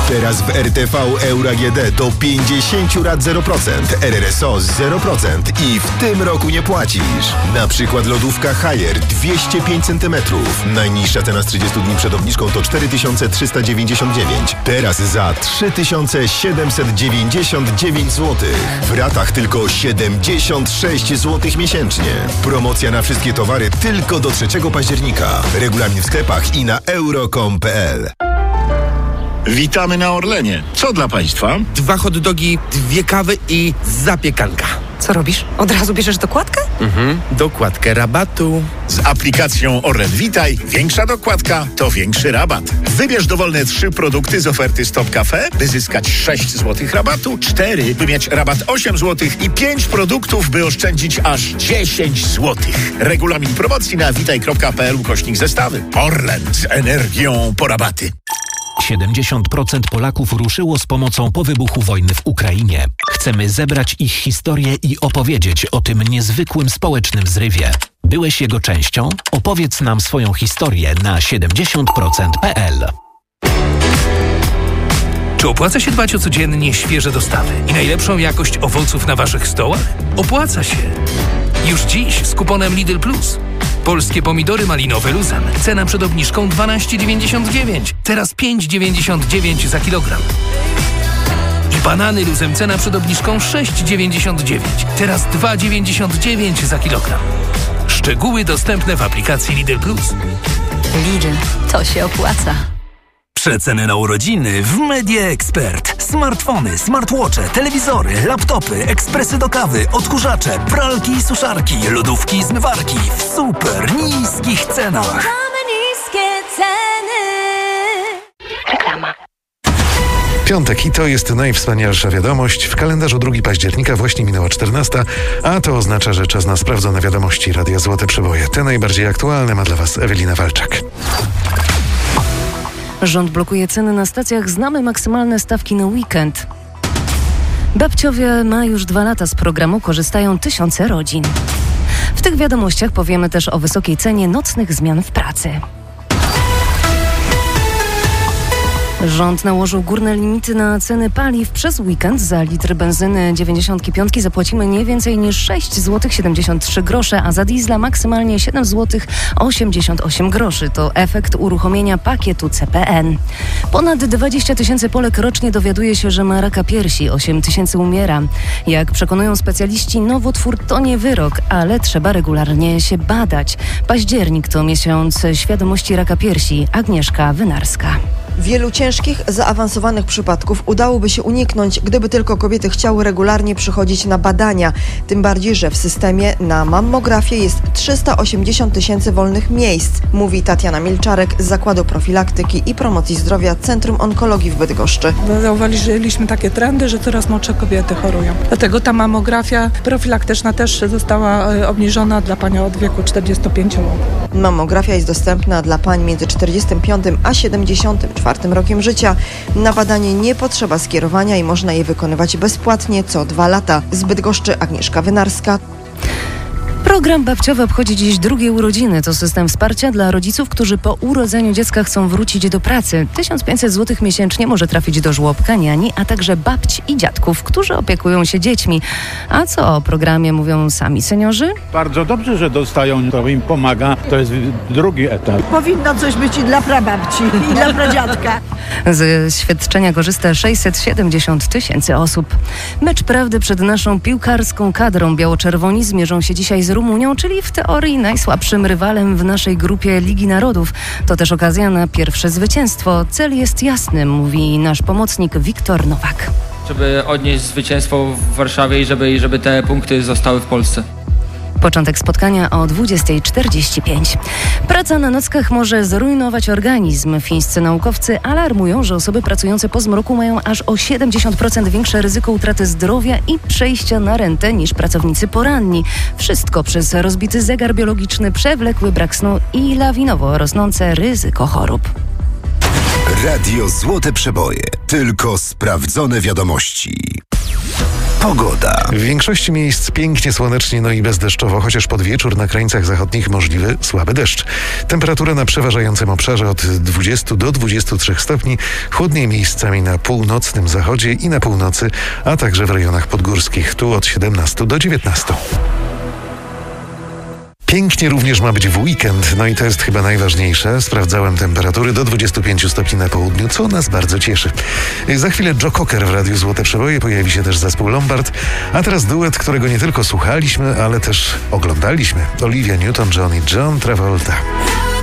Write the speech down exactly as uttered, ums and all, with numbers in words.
Teraz w R T V Euro A G D do pięćdziesiąt rat zero procent, R R S O zero procent i w tym roku nie płacisz. Na przykład lodówka Haier dwieście pięć centymetrów. Najniższa cena z trzydziestu dni przed obniżką to cztery tysiące trzysta dziewięćdziesiąt dziewięć. Teraz za trzy tysiące siedemset dziewięćdziesiąt dziewięć złotych. W ratach tylko siedemdziesiąt sześć złotych miesięcznie. Promocja na wszystkie towary tylko do trzeciego października. Regulamin w sklepach i na euro kropka com kropka p l. Witamy na Orlenie. Co dla Państwa? Dwa hot dogi, dwie kawy i zapiekanka. Co robisz? Od razu bierzesz dokładkę? Mhm, dokładkę rabatu. Z aplikacją Orlen Witaj większa dokładka to większy rabat. Wybierz dowolne trzy produkty z oferty Stop Cafe, by zyskać sześć złotych rabatu, cztery, by mieć rabat osiem złotych i pięć produktów, by oszczędzić aż dziesięć złotych. Regulamin promocji na witaj kropka p l ukośnik zestawy. Orlen z energią po rabaty. siedemdziesiąt procent Polaków ruszyło z pomocą po wybuchu wojny w Ukrainie. Chcemy zebrać ich historię i opowiedzieć o tym niezwykłym społecznym zrywie. Byłeś jego częścią? Opowiedz nam swoją historię na siedemdziesiąt procent kropka p l. Czy opłaca się dbać o codziennie świeże dostawy i najlepszą jakość owoców na Waszych stołach? Opłaca się! Już dziś z kuponem Lidl Plus. Polskie pomidory malinowe luzem. Cena przed obniżką dwanaście dziewięćdziesiąt dziewięć. Teraz pięć dziewięćdziesiąt dziewięć za kilogram. I banany luzem. Cena przed obniżką sześć dziewięćdziesiąt dziewięć. Teraz dwa dziewięćdziesiąt dziewięć za kilogram. Szczegóły dostępne w aplikacji Lidl Plus. Lidl, to się opłaca. Przeceny na urodziny w Media Expert. Smartfony, smartwatche, telewizory, laptopy, ekspresy do kawy, odkurzacze, pralki i suszarki, lodówki i zmywarki w super niskich cenach. Mamy niskie ceny. Reklama. Piątek i to jest najwspanialsza wiadomość. W kalendarzu drugiego października właśnie minęła czternasta, a to oznacza, że czas na sprawdzone wiadomości Radia Złote Przeboje. Te najbardziej aktualne ma dla Was Ewelina Walczak. Rząd blokuje ceny na stacjach. Znamy maksymalne stawki na weekend. Babciowie ma już dwa lata z programu korzystają tysiące rodzin. W tych wiadomościach powiemy też o wysokiej cenie nocnych zmian w pracy. Rząd nałożył górne limity na ceny paliw. Przez weekend za litr benzyny dziewięćdziesiąt pięć zapłacimy nie więcej niż sześć złotych siedemdziesiąt trzy grosze, a za diesla maksymalnie siedem złotych osiemdziesiąt osiem groszy. To efekt uruchomienia pakietu C P N. Ponad dwadzieścia tysięcy Polek rocznie dowiaduje się, że ma raka piersi, osiem tysięcy umiera. Jak przekonują specjaliści, nowotwór to nie wyrok, ale trzeba regularnie się badać. Październik to miesiąc świadomości raka piersi. Agnieszka Wynarska. Wielu ciężkich, zaawansowanych przypadków udałoby się uniknąć, gdyby tylko kobiety chciały regularnie przychodzić na badania. Tym bardziej, że w systemie na mammografię jest trzysta osiemdziesiąt tysięcy wolnych miejsc, mówi Tatiana Milczarek z Zakładu Profilaktyki i Promocji Zdrowia Centrum Onkologii w Bydgoszczy. Zauważyliśmy takie trendy, że coraz młodsze kobiety chorują. Dlatego ta mammografia profilaktyczna też została obniżona dla pań od wieku czterdziestu pięciu lat. Mammografia jest dostępna dla pań między czterdziestym piątym a siedemdziesiątym czwartym rokiem życia. Na badanie nie potrzeba skierowania i można je wykonywać bezpłatnie co dwa lata. Z Bydgoszczy Agnieszka Wynarska. Program babciowy obchodzi dziś drugie urodziny. To system wsparcia dla rodziców, którzy po urodzeniu dziecka chcą wrócić do pracy. tysiąc pięćset złotych miesięcznie może trafić do żłobka, niani, a także babci i dziadków, którzy opiekują się dziećmi. A co o programie mówią sami seniorzy? Bardzo dobrze, że dostają, to im pomaga. To jest drugi etap. Powinno coś być i dla prababci, i dla pradziadka. Z świadczenia korzysta sześćset siedemdziesiąt tysięcy osób. Mecz prawdy przed naszą piłkarską kadrą. Biało-czerwoni zmierzą się dzisiaj z Rumunią, czyli w teorii najsłabszym rywalem w naszej grupie Ligi Narodów. To też okazja na pierwsze zwycięstwo. Cel jest jasny, mówi nasz pomocnik Wiktor Nowak. Żeby odnieść zwycięstwo w Warszawie i żeby, żeby te punkty zostały w Polsce. Początek spotkania o dwudziesta czterdzieści pięć. Praca na nockach może zrujnować organizm. Fińscy naukowcy alarmują, że osoby pracujące po zmroku mają aż o siedemdziesiąt procent większe ryzyko utraty zdrowia i przejścia na rentę niż pracownicy poranni. Wszystko przez rozbity zegar biologiczny, przewlekły brak snu i lawinowo rosnące ryzyko chorób. Radio Złote Przeboje. Tylko sprawdzone wiadomości. Pogoda. W większości miejsc pięknie słonecznie, no i bezdeszczowo, chociaż pod wieczór na krańcach zachodnich możliwy słaby deszcz. Temperatura na przeważającym obszarze od dwudziestu do dwudziestu trzech stopni, chłodniej miejscami na północnym zachodzie i na północy, a także w rejonach podgórskich, tu od siedemnastu do dziewiętnastu. Pięknie również ma być w weekend, no i to jest chyba najważniejsze. Sprawdzałem temperatury do dwudziestu pięciu stopni na południu, co nas bardzo cieszy. Za chwilę Joe Cocker w Radiu Złote Przeboje, pojawi się też zespół Lombard, a teraz duet, którego nie tylko słuchaliśmy, ale też oglądaliśmy. Olivia Newton-John i John Travolta.